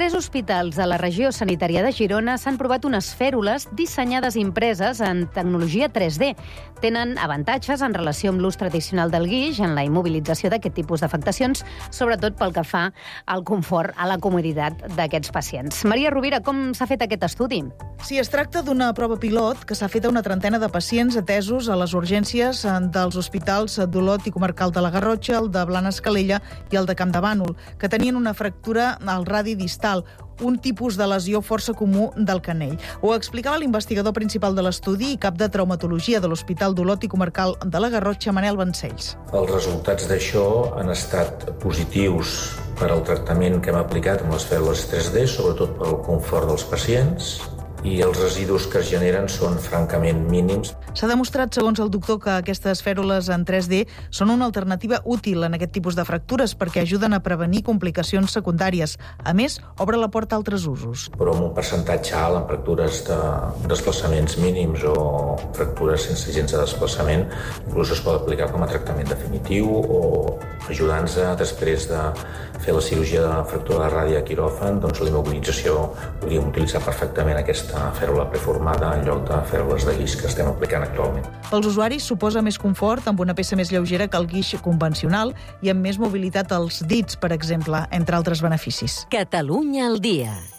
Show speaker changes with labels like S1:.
S1: 3 hospitals de la regió sanitària de Girona s'han provat unes fèrules dissenyades i impreses en tecnologia 3D. Tenen avantatges en relació amb l'ús tradicional del guix en la immobilització d'aquest tipus d'afectacions, sobretot pel que fa al confort, a la comoditat d'aquests pacients. Maria Rovira, com s'ha fet aquest estudi?
S2: Sí, es tracta d'una prova pilot que s'ha fet a una trentena de pacients atesos a les urgències dels hospitals d'Olot i Comarcal de la Garrotxa, el de Blanes Calella i el de Campdevànol, que tenien una fractura al radi distal, un tipus de lesió força comú del canell. Ho explicava l'investigador principal de l'estudi i cap de traumatologia de l'Hospital d'Olot i Comarcal de la Garrotxa, Manel Vancells.
S3: Els resultats d'això han estat positius per al tractament que hem aplicat amb les fèrules 3D, sobretot per al confort dels pacients, i els residus que es generen són francament mínims.
S2: S'ha demostrat, segons el doctor, que aquestes fèrules en 3D són una alternativa útil en aquest tipus de fractures perquè ajuden a prevenir complicacions secundàries. A més, obre la porta a altres usos.
S3: Però amb un percentatge alt en fractures de desplaçaments mínims o fractures sense gens de desplaçament, inclús es pot aplicar com a tractament definitiu o ajudant-nos després de fer la cirurgia de fractura de radi a quiròfan, doncs la immobilització podríem utilitzar perfectament aquesta fèrula preformada en lloc de fèrules de guix que estem aplicant actualment.
S2: Pels usuaris suposa més confort amb una peça més lleugera que el guix convencional i amb més mobilitat als dits, per exemple, entre altres beneficis.
S4: Catalunya al dia.